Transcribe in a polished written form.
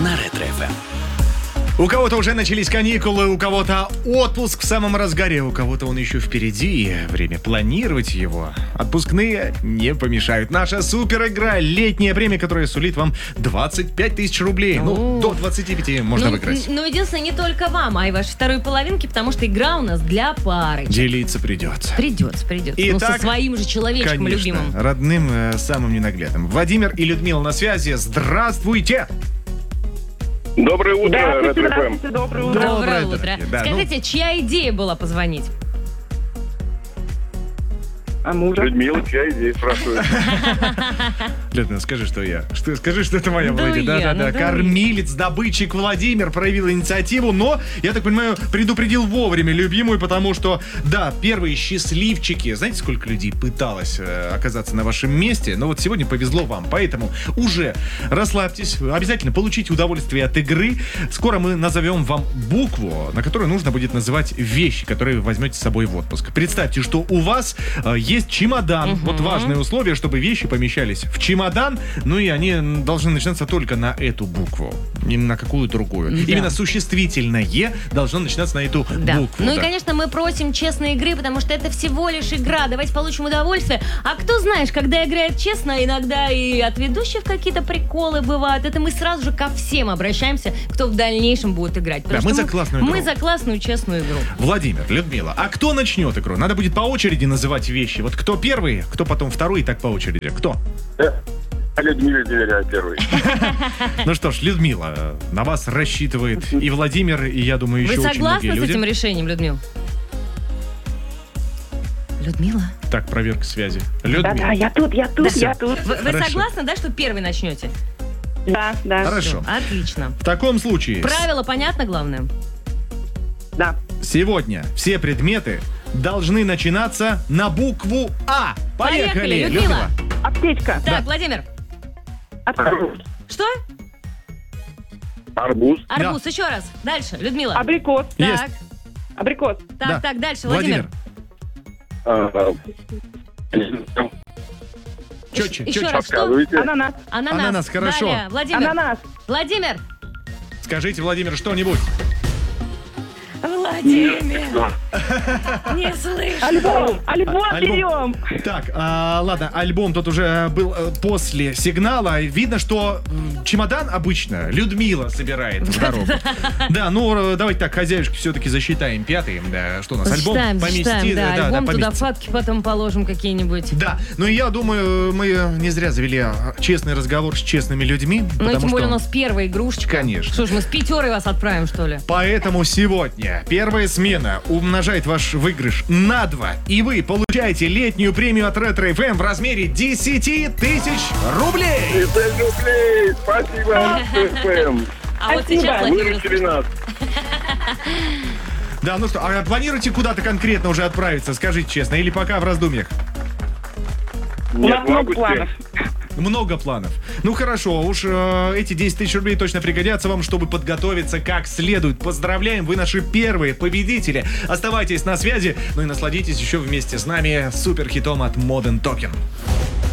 на Ретро-ФМ. У кого-то уже начались каникулы, у кого-то отпуск в самом разгаре, у кого-то он еще впереди. Время планировать его. Отпускные не помешают. Наша супер игра, летняя премия, которая сулит вам 25 тысяч рублей. Ну, до 25 можно выиграть. Ну, единственное, не только вам, а и вашей второй половинке, потому что игра у нас для пары. Делиться придется. Придется. Ну, со своим же человечком конечно, любимым. Родным, самым ненаглядным. Владимир и Людмила на связи. Здравствуйте! Доброе утро, Здравствуйте, доброе утро. Доброе утро. дорогие. Да, Скажите, чья идея была позвонить? А мужа? Людмила, чья идея, спрашивает. Людмила, скажи, что я. Скажи, что это моя Да Влади. я, Да. Кормилец, добытчик Владимир проявил инициативу, но, я так понимаю, предупредил вовремя любимую, потому что, да, первые счастливчики. Знаете, сколько людей пыталось оказаться на вашем месте? Но вот сегодня повезло вам, поэтому уже расслабьтесь, обязательно получите удовольствие от игры. Скоро мы назовем вам букву, на которую нужно будет называть вещи, которые вы возьмете с собой в отпуск. Представьте, что у вас есть чемодан. Вот важное условие, чтобы вещи помещались в чемодан, ну и они должны начинаться только на эту букву, не на какую другую. Да. Именно существительное должно начинаться на эту букву. Ну и, да. конечно, мы просим честной игры, потому что это всего лишь игра. Давайте получим удовольствие. А кто знаешь, когда играет честно, иногда и от ведущих какие-то приколы бывают. Это мы сразу же ко всем обращаемся, кто в дальнейшем будет играть. Потому Да, мы что за классную игру. Мы за классную, честную игру. Владимир, Людмила, а кто начнет игру? Надо будет по очереди называть вещи. Вот кто первый, кто потом второй, и так по очереди. Кто? А Людмиле доверяю первый. Ну что ж, Людмила, на вас рассчитывает и Владимир, и, я думаю, еще Вы очень многие согласны с люди. этим решением, Людмила? Людмила? Так, проверка связи. Да, Людмила. я тут. Вы Хорошо. согласны, да, что первый начнете? Да. Хорошо. Отлично. В таком случае, Правило понятно, главное? Да. сегодня все предметы должны начинаться на букву А. Поехали, Людмила. Аптечка. Так, Владимир. Что? Арбуз. Арбуз. Еще раз. Дальше. Людмила. Абрикос. Есть. Так, Абрикос. Да. так, дальше. Владимир. Четче, Еще четче. раз. Что? Подсказывайте. Ананас. Ананас. хорошо. Далее. Владимир. Ананас. Владимир. Скажите, Владимир, что-нибудь. Владимир. Не слышу. Альбом Альбом. берем. Так, ладно, альбом тут уже был после сигнала. Видно, что чемодан обычно Людмила собирает в дорогу. Да, ну давайте так, хозяюшки все-таки засчитаем пятый. Да, что у нас, альбом Засчитаем, помести? да. Альбом туда поместится. фотки потом положим какие-нибудь. Да, ну и я думаю, мы не зря завели честный разговор с честными людьми. Ну, потому тем более что- у нас первая игрушечка. Конечно. Что ж, мы с пятерой вас отправим, что ли? Поэтому сегодня первая смена умножает ваш выигрыш на 2, и вы получаете летнюю премию от Ретро-ФМ в размере 10 тысяч рублей. 50 рублей. Спасибо, ФМ. А вот сейчас Владимир... Выручили нас. Да, ну что, а планируете куда-то конкретно уже отправиться, скажите честно, или пока в раздумьях? У Нет, нас в много августе. планов. Много планов. Ну хорошо, уж эти 10 тысяч рублей точно пригодятся вам, чтобы подготовиться как следует. Поздравляем, вы наши первые победители. Оставайтесь на связи, ну и насладитесь еще вместе с нами суперхитом от Modern Talking.